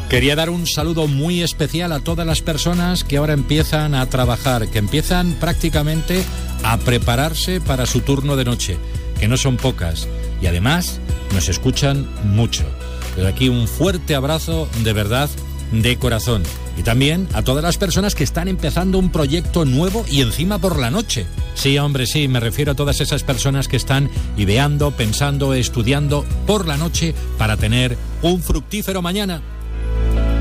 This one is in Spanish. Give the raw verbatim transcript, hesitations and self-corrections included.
Quería dar un saludo muy especial a todas las personas que ahora empiezan a trabajar, que empiezan prácticamente a prepararse para su turno de noche, que no son pocas, y además nos escuchan mucho. Desde aquí un fuerte abrazo de verdad, de corazón. Y también a todas las personas que están empezando un proyecto nuevo y encima por la noche. Sí, hombre, sí, me refiero a todas esas personas que están ideando, pensando, estudiando por la noche para tener un fructífero mañana.